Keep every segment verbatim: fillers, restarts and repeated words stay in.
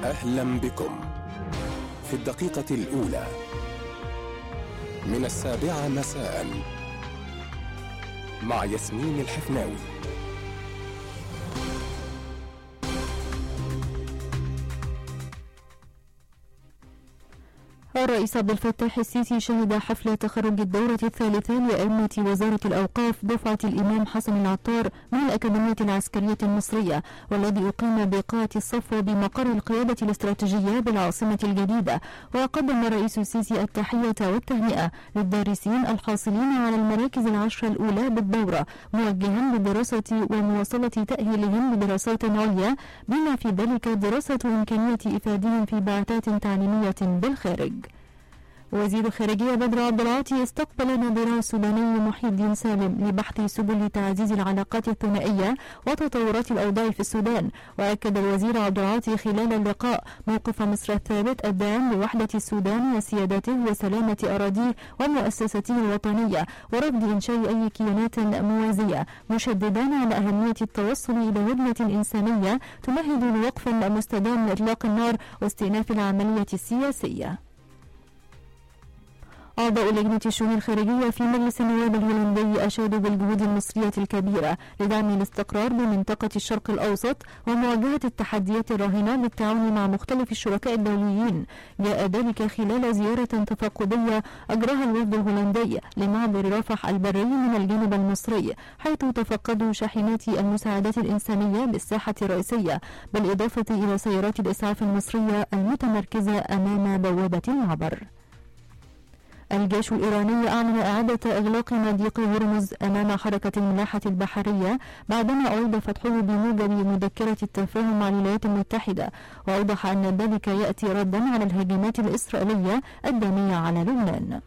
أهلا بكم في الدقيقة الأولى من السابعة مساء مع ياسمين الحفناوي. الرئيس عبد الفتاح السيسي شهد حفل تخرج الدورة الثالثة لأئمة وزارة الأوقاف دفعة الإمام حسن العطار من الأكاديمية العسكرية المصرية، والذي أقيم بقاعة الصفوة بمقر القيادة الاستراتيجية بالعاصمة الجديدة. وقدم الرئيس السيسي التحية والتهنئة للدارسين الحاصلين على المراكز العشرة الأولى بالدورة، موجها بدراسة ومواصلة تأهيلهم لدراسات عليا، بما في ذلك دراسة إمكانية إفادهم في بعثات تعليمية بالخارج. وزير الخارجية بدر عبد العاطي استقبل نظيره السوداني محي الدين سالم لبحث سبل تعزيز العلاقات الثنائية وتطورات الأوضاع في السودان. وأكد الوزير عبد العاطي خلال اللقاء موقف مصر الثابت الداعم لوحدة السودان وسيادته وسلامة أراضيه ومؤسساته الوطنية، ورفض إنشاء أي كيانات موازية، مشددا على أهمية التوصل إلى هدنة إنسانية تمهد لوقف مستدام لإطلاق النار واستئناف العملية السياسية. أعضاء لجنة الشؤون الخارجية في مجلس النواب الهولندي أشادوا بالجهود المصرية الكبيرة لدعم الاستقرار بمنطقة الشرق الأوسط ومواجهة التحديات الراهنة بالتعاون مع مختلف الشركاء الدوليين. جاء ذلك خلال زيارة تفقدية أجراها الوفد الهولندي لمعبر رفح البري من الجانب المصري، حيث تفقدوا شاحنات المساعدات الإنسانية بالساحة الرئيسية، بالإضافة إلى سيارات الإسعاف المصرية المتمركزة أمام بوابة المعبر. الجيش الإيراني أعلن إعادة إغلاق مضيق هرمز أمام حركة الملاحة البحرية بعدما أعيد فتحه بموجب مذكرة التفاهم مع الولايات المتحدة، وأوضح أن ذلك يأتي ردا على الهجمات الإسرائيلية الدامية على لبنان.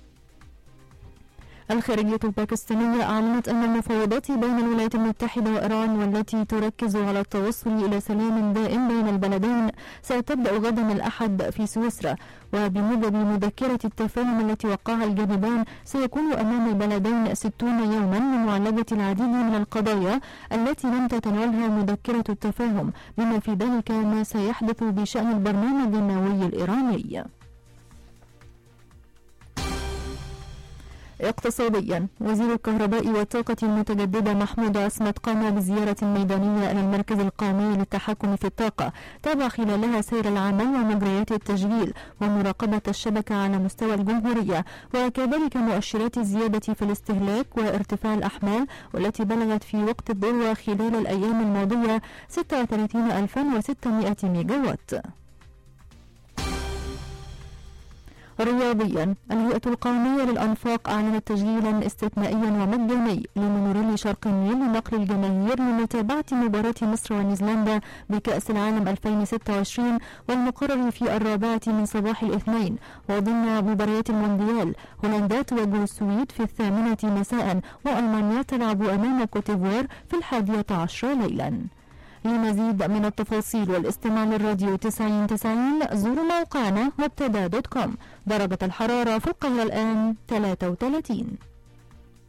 الخارجية الباكستانية أعلنت أن المفاوضات بين الولايات المتحدة وإيران، والتي تركز على التوصل إلى سلام دائم بين البلدين، ستبدأ غدا الأحد في سويسرا. وبموجب مذكرة التفاهم التي وقعها الجانبان، سيكون أمام البلدين ستون يوما لمعالجة العديد من القضايا التي لم تتناولها مذكرة التفاهم، بما في ذلك ما سيحدث بشأن البرنامج النووي الإيراني. اقتصاديا، وزير الكهرباء والطاقة المتجددة محمود عصمت قام بزيارة ميدانية إلى المركز القومي للتحكم في الطاقة، تابع خلالها سير العمل ومجريات التشغيل ومراقبة الشبكة على مستوى الجمهورية، وكذلك مؤشرات الزيادة في الاستهلاك وارتفاع الأحمال، والتي بلغت في وقت الذروة خلال الأيام الماضية ستة وثلاثين ألفا وستمائة ميجا وات. رياضيا، الهيئة القومية للأنفاق أعلنت تسجيلا استثنائيا ومجاني لمونوريل شرق النيل لنقل الجماهير لمتابعة مباراة مصر ونيوزيلندا بكأس العالم ألفين وستة وعشرين، والمقرر في الرابعة من صباح الاثنين. وضمن مباريات المونديال، هولندا تواجه السويد في الثامنة مساء، وألمانيا تلعب أمام كوتيفوار في الحادية عشرة ليلا. لمزيد من التفاصيل والاستماع للراديو تسعين تسعين زوروا موقعنا مبتدا دوت كوم. درجة الحرارة في القاهرة الآن ثلاثة وثلاثين.